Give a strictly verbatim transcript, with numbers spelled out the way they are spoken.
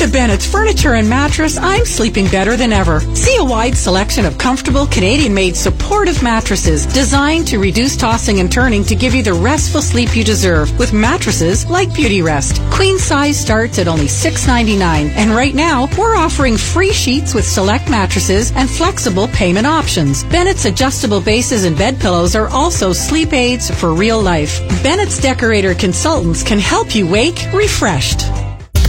to Bennett's Furniture and Mattress, I'm sleeping better than ever. See a wide selection of comfortable, Canadian-made supportive mattresses designed to reduce tossing and turning to give you the restful sleep you deserve with mattresses like Beauty Rest. Queen size starts at only six ninety-nine, and right now we're offering free sheets with select mattresses and flexible payment options. Bennett's adjustable bases and bed pillows are also sleep aids for real life. Bennett's Decorator Consultants can help you wake refreshed.